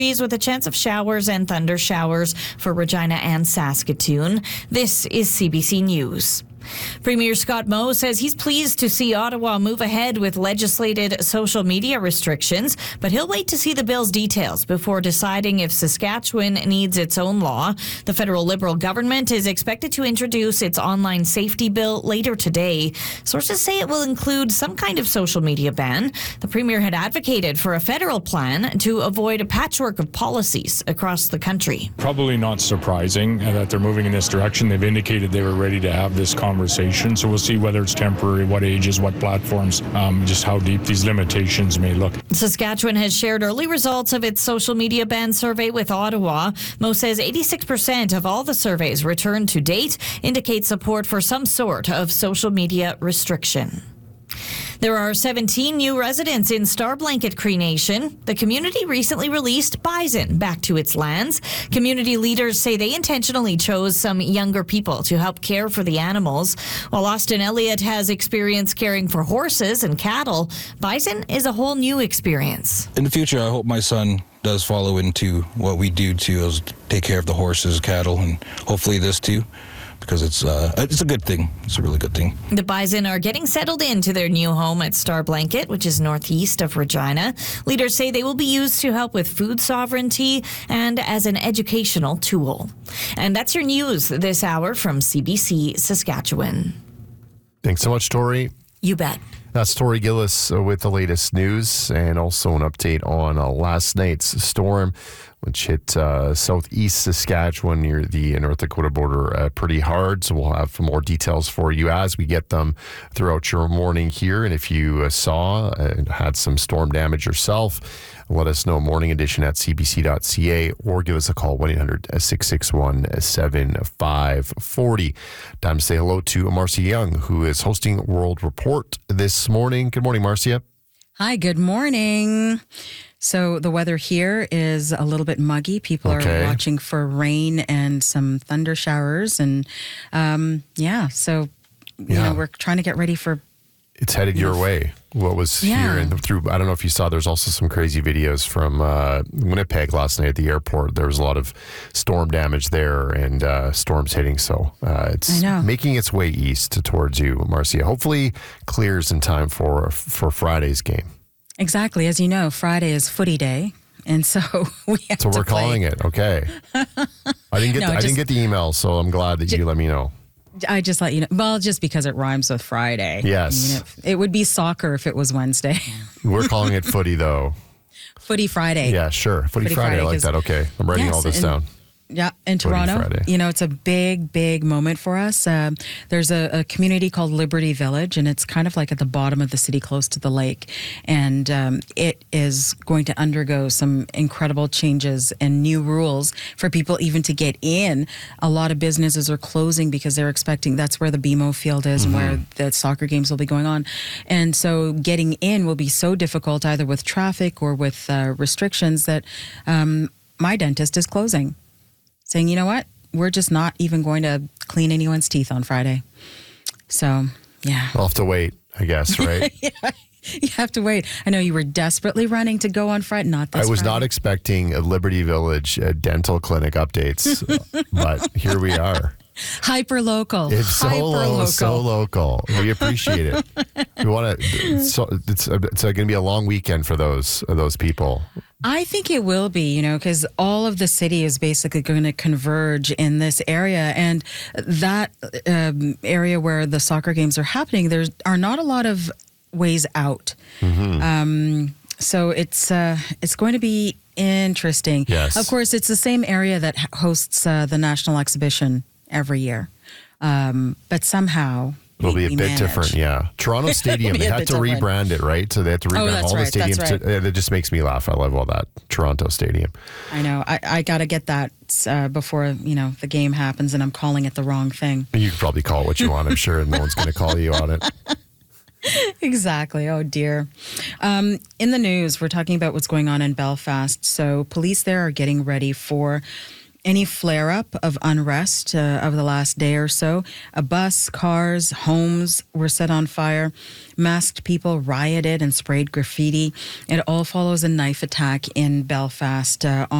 with a chance of showers and thunder showers for Regina and Saskatoon. This is CBC News. Premier Scott Moe says he's pleased to see Ottawa move ahead with legislated social media restrictions, but he'll wait to see the bill's details before deciding if Saskatchewan needs its own law. The federal Liberal government is expected to introduce its online safety bill later today. Sources say it will include some kind of social media ban. The Premier had advocated for a federal plan to avoid a patchwork of policies across the country. Probably not surprising that they're moving in this direction. They've indicated they were ready to have this conversation, so we'll see whether it's temporary, what ages, what platforms, just how deep these limitations may look. Saskatchewan has shared early results of its social media ban survey with Ottawa. Moe says 86% of all the surveys returned to date indicate support for some sort of social media restriction. There are 17 new residents in Star Blanket Cree Nation. The community recently released bison back to its lands. Community leaders say they intentionally chose some younger people to help care for the animals. While Austin Elliott has experience caring for horses and cattle, bison is a whole new experience. In the future, I hope my son does follow into what we do too, is take care of the horses, cattle, and hopefully this too. Because it's a good thing. It's a really good thing. The bison are getting settled into their new home at Star Blanket, which is northeast of Regina. Leaders say they will be used to help with food sovereignty and as an educational tool. And that's your news this hour from CBC Saskatchewan. Thanks so much, Tori. You bet. That's Tori Gillis with the latest news and also an update on last night's storm, which hit southeast Saskatchewan near the North Dakota border pretty hard. So we'll have more details for you as we get them throughout your morning here. And if you saw and had some storm damage yourself, let us know, morning edition at cbc.ca, or give us a call, 1-800-661-7540. Time to say hello to Marcia Young, who is hosting World Report this morning. Good morning, Marcia. Hi, good morning. So the weather here is a little bit muggy. People are watching for rain and some thunder showers. And you know, we're trying to get ready for... It's headed your way. What was here and through, I don't know if you saw, there's also some crazy videos from Winnipeg last night at the airport. There was a lot of storm damage there and storms hitting. So it's making its way east towards you, Marcia. Hopefully clears in time for Friday's game. Exactly. As you know, Friday is footy day. And so we have to we're calling it. Okay. I didn't get the email, so I'm glad that you let me know. I just let you know. Well, just because it rhymes with Friday. Yes. I mean, it would be soccer if it was Wednesday. We're calling it footy, though. Footy Friday. Yeah, sure. Footy Friday. I like that. Okay. I'm writing all this down. Yeah, in Toronto, you know, it's a big, big moment for us. There's a community called Liberty Village, and it's kind of like at the bottom of the city, close to the lake. And it is going to undergo some incredible changes and new rules for people even to get in. A lot of businesses are closing because they're expecting that's where the BMO field is and where the soccer games will be going on. And so getting in will be so difficult, either with traffic or with restrictions, that my dentist is closing. Saying, you know what, we're just not even going to clean anyone's teeth on Friday. So, yeah. We'll have to wait, I guess, right? Yeah, you have to wait. I know you were desperately running to go on Friday, not this I was Friday. not expecting a Liberty Village dental clinic updates, but here we are. Hyper local. It's so local. We appreciate it. We want to. So it's going to be a long weekend for those people. I think it will be, you know, because all of the city is basically going to converge in this area, and that area where the soccer games are happening, there are not a lot of ways out. So it's going to be interesting. Yes. Of course, it's the same area that hosts the National Exhibition every year, but somehow it'll be a bit different. Yeah, Toronto Stadium, they had to rebrand it, right? So they had to rebrand all the stadiums. It just makes me laugh. I love all that. Toronto Stadium. I know. I got to get that before, you know, the game happens and I'm calling it the wrong thing. You can probably call it what you want, I'm sure, and no one's going to call you on it. Exactly. Oh, dear. In the news, we're talking about what's going on in Belfast. So police there are getting ready for any flare-up of unrest of the last day or so. A bus, cars, homes were set on fire. Masked people rioted and sprayed graffiti. It all follows a knife attack in Belfast on